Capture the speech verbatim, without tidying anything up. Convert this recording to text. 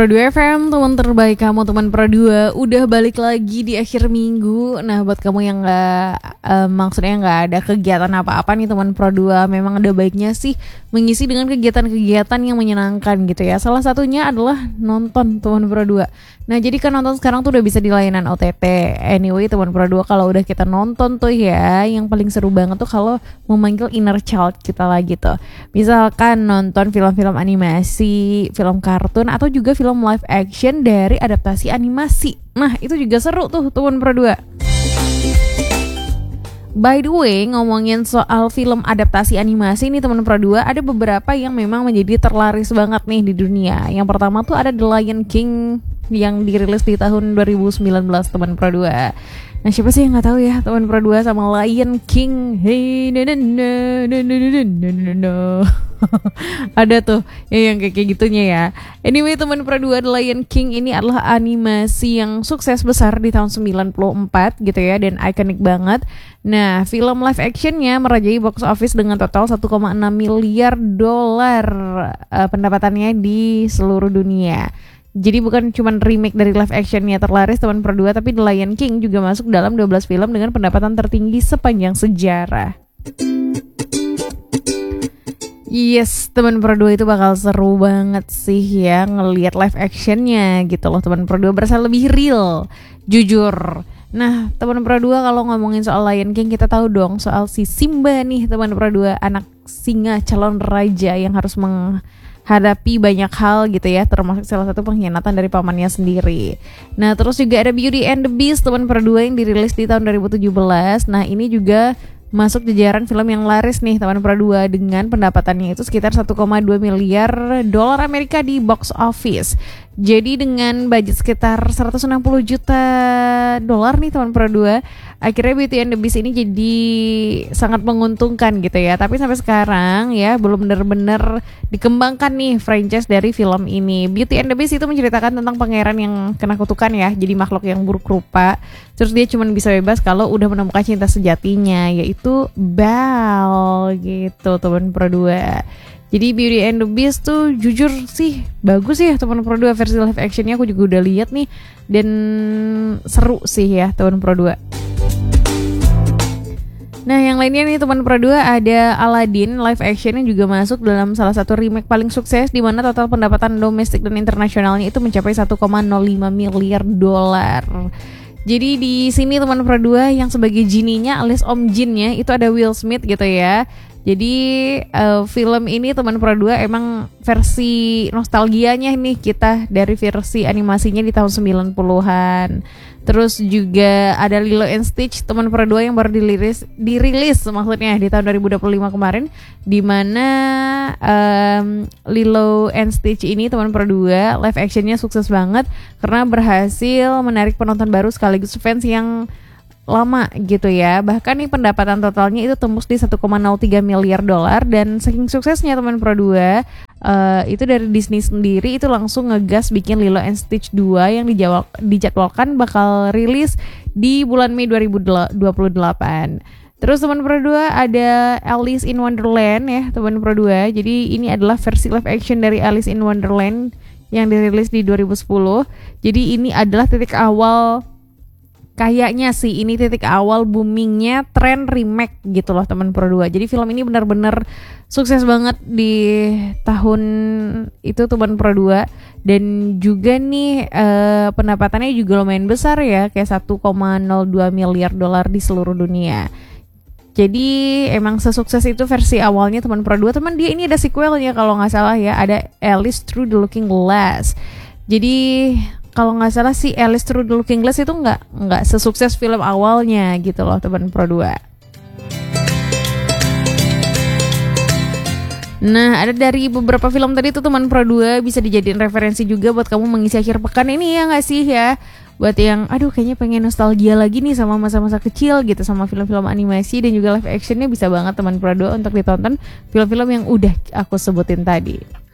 Pro dua F M, teman terbaik kamu, teman Pro dua udah balik lagi di akhir minggu. Nah, buat kamu yang nggak, uh, maksudnya nggak ada kegiatan apa-apa nih teman Pro dua, memang ada baiknya sih mengisi dengan kegiatan-kegiatan yang menyenangkan gitu ya. Salah satunya adalah nonton teman Pro dua. Nah, jadi kan nonton sekarang tuh udah bisa di layanan O T T. Anyway, teman Pro dua, kalau udah kita nonton tuh ya, yang paling seru banget tuh kalau memanggil inner child kita lagi tuh. Misalkan nonton film-film animasi, film kartun, atau juga film live action dari adaptasi animasi. Nah, itu juga seru tuh teman Pro dua. By the way, ngomongin soal film adaptasi animasi nih teman Pro dua, ada beberapa yang memang menjadi terlaris banget nih di dunia. Yang pertama tuh ada The Lion King yang dirilis di tahun dua ribu sembilan belas teman Pro dua. Nah, siapa sih yang nggak tahu ya teman Pro dua sama Lion King? Hey, na na na na na na na na na. Ada tuh ya yang kayak gitunya ya. Anyway, teman Pro dua, The Lion King ini adalah animasi yang sukses besar di tahun sembilan puluh empat gitu ya, dan ikonik banget. Nah, film live actionnya merajai box office dengan total satu koma enam miliar dolar uh, pendapatannya di seluruh dunia. Jadi bukan cuma remake dari live actionnya terlaris teman Pro dua, tapi The Lion King juga masuk dalam dua belas film dengan pendapatan tertinggi sepanjang sejarah. Yes, teman Pro dua, itu bakal seru banget sih ya ngelihat live actionnya gitu loh teman Pro dua, berasa lebih real, jujur. Nah, teman Pro dua, kalau ngomongin soal Lion King, kita tahu dong soal si Simba nih teman Pro dua, anak singa calon raja yang harus menghadapi banyak hal gitu ya, termasuk salah satu pengkhianatan dari pamannya sendiri. Nah, terus juga ada Beauty and the Beast teman Pro dua yang dirilis di tahun dua ribu tujuh belas. Nah, ini juga masuk jajaran film yang laris nih teman Pro dua, dengan pendapatannya itu sekitar satu koma dua miliar dolar Amerika di box office. Jadi dengan budget sekitar seratus enam puluh juta dolar nih teman Pro dua, akhirnya Beauty and the Beast ini jadi sangat menguntungkan gitu ya. Tapi sampai sekarang ya belum benar-benar dikembangkan nih franchise dari film ini. Beauty and the Beast itu menceritakan tentang pangeran yang kena kutukan ya, jadi makhluk yang buruk rupa. Terus dia cuma bisa bebas kalau udah menemukan cinta sejatinya, yaitu Belle gitu teman Pro dua. Jadi Beauty and the Beast tuh jujur sih bagus ya teman Pro dua, versi live actionnya aku juga udah lihat nih, dan seru sih ya teman Pro dua. Nah, yang lainnya nih teman Pro dua, ada Aladdin live action yang juga masuk dalam salah satu remake paling sukses, di mana total pendapatan domestik dan internasionalnya itu mencapai satu koma nol lima miliar dolar. Jadi di sini teman Pro dua yang sebagai genie-nya alias Om Jinnya itu ada Will Smith gitu ya. Jadi uh, film ini teman Pro dua emang versi nostalgianya nih kita dari versi animasinya di tahun sembilan puluhan. Terus juga ada Lilo and Stitch teman Pro dua yang baru dirilis dirilis maksudnya di tahun dua ribu dua puluh lima kemarin, di mana um, Lilo and Stitch ini teman Pro dua live actionnya sukses banget karena berhasil menarik penonton baru sekaligus fans yang lama gitu ya. Bahkan nih pendapatan totalnya itu tembus di satu koma nol tiga miliar dolar, dan saking suksesnya teman Pro dua, uh, itu dari Disney sendiri itu langsung ngegas bikin Lilo and Stitch dua yang dijawab, dijadwalkan bakal rilis di bulan Mei dua ribu dua puluh delapan. Terus teman Pro dua ada Alice in Wonderland ya teman Pro dua. Jadi ini adalah versi live action dari Alice in Wonderland yang dirilis di dua ribu sepuluh. Jadi ini adalah titik awal, kayaknya sih ini titik awal boomingnya tren remake gitu loh teman Pro dua. Jadi film ini benar-benar sukses banget di tahun itu teman Pro dua, dan juga nih eh, pendapatannya juga lumayan besar ya, kayak satu koma nol dua miliar dolar di seluruh dunia. Jadi emang sesukses itu versi awalnya teman Pro dua. Teman, dia ini ada sequelnya kalau nggak salah ya, ada Alice Through the Looking Glass. Jadi kalau nggak salah si Alice Through the Looking Glass itu nggak nggak sesukses film awalnya gitu loh teman Pro dua. Nah, ada dari beberapa film tadi tuh teman Pro dua bisa dijadiin referensi juga buat kamu mengisi akhir pekan ini ya nggak sih ya? Buat yang aduh kayaknya pengen nostalgia lagi nih sama masa-masa kecil gitu, sama film-film animasi dan juga live actionnya, bisa banget teman Pro dua untuk ditonton film-film yang udah aku sebutin tadi.